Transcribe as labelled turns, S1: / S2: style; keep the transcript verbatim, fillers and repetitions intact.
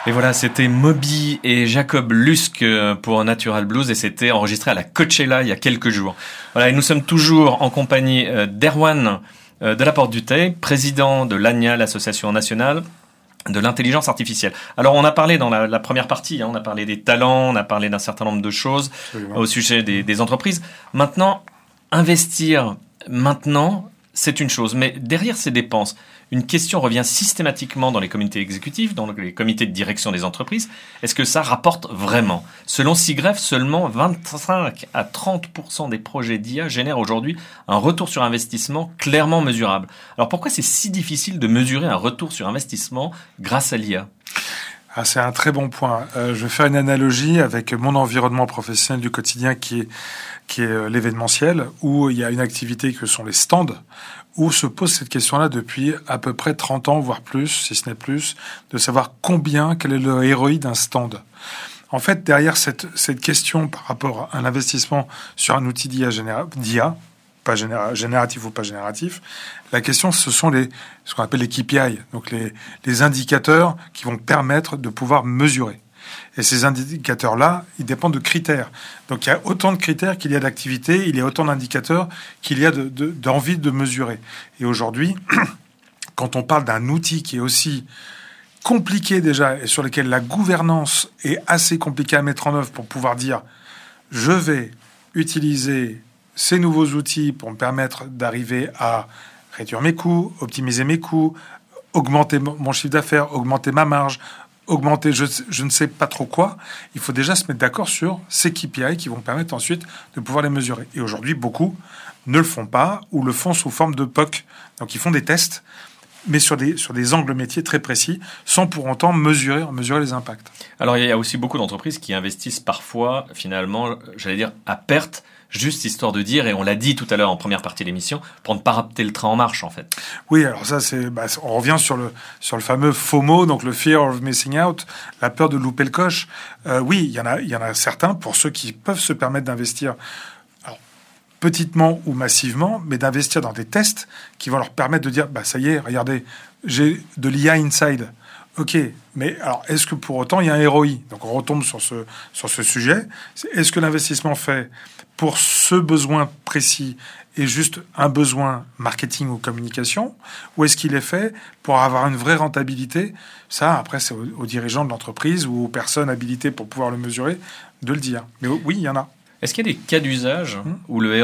S1: Et voilà, c'était Moby et Jacob Lusk pour Natural Blues et c'était enregistré à la Coachella il y a quelques jours. Voilà, et nous sommes toujours en compagnie d'Erwan de la Porte du Teil, président de l'A N I A, l'Association nationale de l'intelligence artificielle. Alors on a parlé dans la, la première partie, hein, on a parlé des talents, on a parlé d'un certain nombre de choses Absolument. Au sujet des, des entreprises. Maintenant, investir maintenant, c'est une chose, mais derrière ces dépenses, une question revient systématiquement dans les comités exécutifs, dans les comités de direction des entreprises. Est-ce que ça rapporte vraiment ? Selon SIGREF, seulement vingt-cinq à trente pour cent des projets d'I A génèrent aujourd'hui un retour sur investissement clairement mesurable. Alors pourquoi c'est si difficile de mesurer un retour sur investissement grâce à l'I A ?
S2: Ah, c'est un très bon point. Euh, je vais faire une analogie avec mon environnement professionnel du quotidien qui est, qui est l'événementiel, où il y a une activité que sont les stands, où se pose cette question-là depuis à peu près trente ans, voire plus, si ce n'est plus, de savoir combien, quel est le R O I d'un stand. En fait, derrière cette, cette question par rapport à un investissement sur un outil d'I A, généra- d'I A pas généra- génératif ou pas génératif, la question, ce sont les, ce qu'on appelle les K P I, donc les, les indicateurs qui vont permettre de pouvoir mesurer. Et ces indicateurs-là, ils dépendent de critères. Donc il y a autant de critères qu'il y a d'activités, il y a autant d'indicateurs qu'il y a de, de, d'envie de mesurer. Et aujourd'hui, quand on parle d'un outil qui est aussi compliqué déjà et sur lequel la gouvernance est assez compliquée à mettre en œuvre pour pouvoir dire « je vais utiliser ces nouveaux outils pour me permettre d'arriver à réduire mes coûts, optimiser mes coûts, augmenter mon chiffre d'affaires, augmenter ma marge », augmenter je, je ne sais pas trop quoi, il faut déjà se mettre d'accord sur ces K P I qui vont permettre ensuite de pouvoir les mesurer. Et aujourd'hui, beaucoup ne le font pas ou le font sous forme de P O C. Donc, ils font des tests, mais sur des, sur des angles métiers très précis, sans pour autant mesurer, mesurer les impacts.
S1: Alors, il y a aussi beaucoup d'entreprises qui investissent parfois, finalement, j'allais dire, à perte, juste histoire de dire, et on l'a dit tout à l'heure en première partie de l'émission, pour ne pas rater le train en marche, en fait.
S2: Oui, alors ça, c'est, bah, on revient sur le, sur le fameux FOMO, donc le Fear of Missing Out, la peur de louper le coche. Euh, oui, il y en a, il y en a certains, pour ceux qui peuvent se permettre d'investir, alors, petitement ou massivement, mais d'investir dans des tests qui vont leur permettre de dire, bah, ça y est, regardez, j'ai de l'I A inside. Ok, mais alors, est-ce que pour autant, il y a un R O I ? Donc, on retombe sur ce, sur ce sujet. Est-ce que l'investissement fait pour ce besoin précis est juste un besoin marketing ou communication, ou est-ce qu'il est fait pour avoir une vraie rentabilité ? Ça, après, c'est aux, aux dirigeants de l'entreprise ou aux personnes habilitées pour pouvoir le mesurer de le dire. Mais oui, il y en a.
S1: Est-ce qu'il y a des cas d'usage mmh. où le